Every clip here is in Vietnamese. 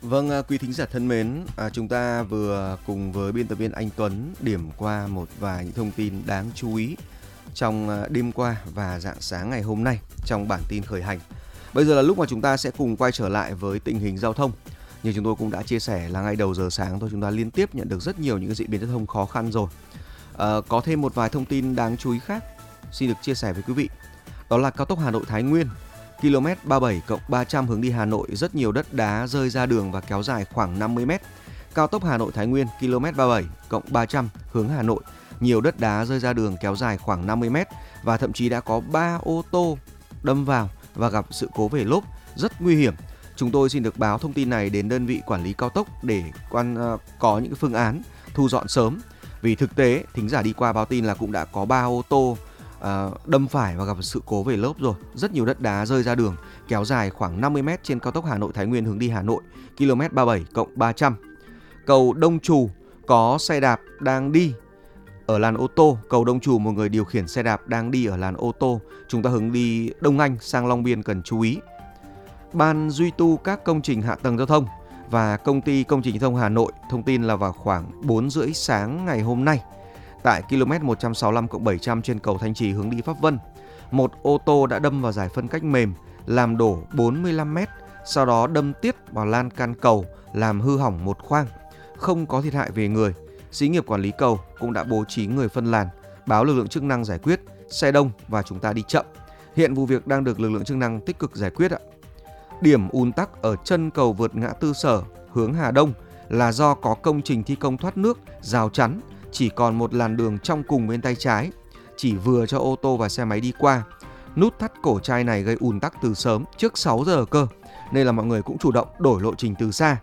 Vâng, quý thính giả thân mến, chúng ta vừa cùng với biên tập viên Anh Tuấn điểm qua một vài những thông tin đáng chú ý trong đêm qua và rạng sáng ngày hôm nay trong bản tin khởi hành. Bây giờ là lúc mà chúng ta sẽ cùng quay trở lại với tình hình giao thông. Như chúng tôi cũng đã chia sẻ là ngay đầu giờ sáng thôi, chúng ta liên tiếp nhận được rất nhiều những cái diễn biến giao thông khó khăn rồi. Có thêm một vài thông tin đáng chú ý khác xin được chia sẻ với quý vị. Đó là cao tốc Hà Nội Thái Nguyên, km 37+300 hướng đi Hà Nội, rất nhiều đất đá rơi ra đường và kéo dài khoảng 50 m. Cao tốc Hà Nội Thái Nguyên, km 37+300 hướng Hà Nội, nhiều đất đá rơi ra đường kéo dài khoảng 50 m và thậm chí đã có 3 ô tô đâm vào và gặp sự cố về lốp rất nguy hiểm. Chúng tôi xin được báo thông tin này đến đơn vị quản lý cao tốc để có những phương án thu dọn sớm. Vì thực tế, thính giả đi qua báo tin là cũng đã có 3 ô tô đâm phải và gặp sự cố về lốp rồi. Rất nhiều đất đá rơi ra đường kéo dài khoảng 50 m trên cao tốc Hà Nội Thái Nguyên hướng đi Hà Nội, km 37+300. Cầu Đông Trù có xe đạp đang đi ở làn ô tô. Cầu Đông Trù, một người điều khiển xe đạp đang đi ở làn ô tô, chúng ta hướng đi Đông Anh sang Long Biên cần chú ý. Ban duy tu các công trình hạ tầng giao thông và công ty công trình giao thông Hà Nội thông tin là vào khoảng 4 rưỡi sáng ngày hôm nay, tại km 165+700 trên cầu Thanh Trì hướng đi Pháp Vân, một ô tô đã đâm vào giải phân cách mềm làm đổ 45 m, sau đó đâm tiếp vào lan can cầu làm hư hỏng một khoang. Không có thiệt hại về người. Xí nghiệp quản lý cầu cũng đã bố trí người phân làn, báo lực lượng chức năng giải quyết. Xe đông và chúng ta đi chậm. Hiện vụ việc đang được lực lượng chức năng tích cực giải quyết ạ. Điểm ùn tắc ở chân cầu vượt ngã tư Sở hướng Hà Đông là do có công trình thi công thoát nước, rào chắn, chỉ còn một làn đường trong cùng bên tay trái, chỉ vừa cho ô tô và xe máy đi qua. Nút thắt cổ chai này gây ùn tắc từ sớm, trước 6 giờ cơ, nên là mọi người cũng chủ động đổi lộ trình từ xa.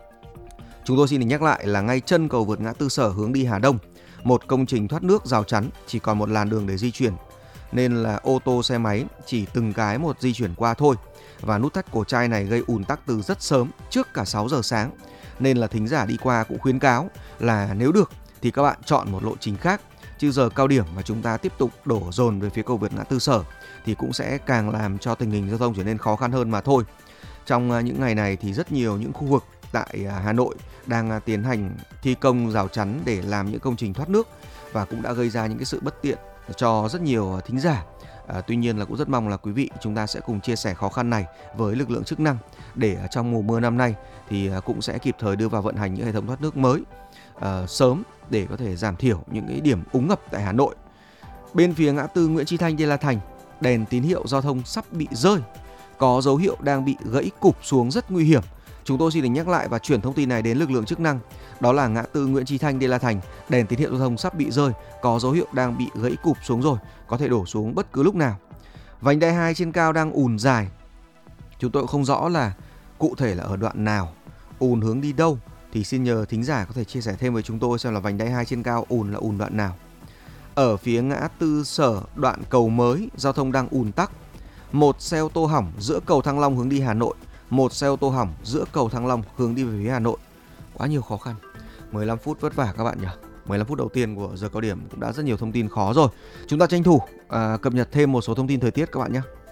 Chúng tôi xin được nhắc lại là ngay chân cầu vượt ngã tư Sở hướng đi Hà Đông, một công trình thoát nước rào chắn, chỉ còn một làn đường để di chuyển, nên là ô tô xe máy chỉ từng cái một di chuyển qua thôi. Và nút thắt cổ chai này gây ùn tắc từ rất sớm, trước cả 6 giờ sáng, nên là thính giả đi qua cũng khuyến cáo là nếu được thì các bạn chọn một lộ trình khác, chứ giờ cao điểm mà chúng ta tiếp tục đổ dồn về phía cầu vượt ngã tư Sở thì cũng sẽ càng làm cho tình hình giao thông trở nên khó khăn hơn mà thôi. Trong những ngày này thì rất nhiều những khu vực tại Hà Nội đang tiến hành thi công rào chắn để làm những công trình thoát nước và cũng đã gây ra những cái sự bất tiện cho rất nhiều thính giả. Tuy nhiên là cũng rất mong là quý vị chúng ta sẽ cùng chia sẻ khó khăn này với lực lượng chức năng để trong mùa mưa năm nay thì cũng sẽ kịp thời đưa vào vận hành những hệ thống thoát nước mới sớm để có thể giảm thiểu những cái điểm úng ngập tại Hà Nội. Bên phía ngã tư Nguyễn Chí Thanh, Đê La Thành, đèn tín hiệu giao thông sắp bị rơi, có dấu hiệu đang bị gãy cụp xuống rất nguy hiểm. Chúng tôi xin được nhắc lại và chuyển thông tin này đến lực lượng chức năng. Đó là ngã tư Nguyễn Chí Thanh, Đê La Thành, đèn tín hiệu giao thông sắp bị rơi, có dấu hiệu đang bị gãy cụp xuống rồi, có thể đổ xuống bất cứ lúc nào. Vành đai 2 trên cao đang ùn dài. Chúng tôi cũng không rõ là cụ thể là ở đoạn nào, ùn hướng đi đâu, thì xin nhờ thính giả có thể chia sẻ thêm với chúng tôi xem là vành đai 2 trên cao ùn là ùn đoạn nào. Ở phía ngã tư Sở đoạn cầu mới, giao thông đang ùn tắc. Một xe ô tô hỏng giữa cầu Thăng Long hướng đi Hà Nội, một xe ô tô hỏng giữa cầu Thăng Long hướng đi về phía Hà Nội. Quá nhiều khó khăn. 15 phút vất vả các bạn nhỉ. 15 phút đầu tiên của giờ cao điểm cũng đã rất nhiều thông tin khó rồi. Chúng ta tranh thủ cập nhật thêm một số thông tin thời tiết các bạn nhé.